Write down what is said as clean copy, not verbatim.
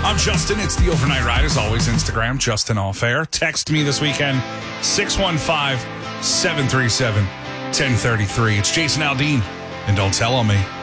I'm Justin. It's the Overnight Ride. As always, Instagram, Justin All Fair. Text me this weekend, 615-737-1033. It's Jason Aldean, and don't tell on me.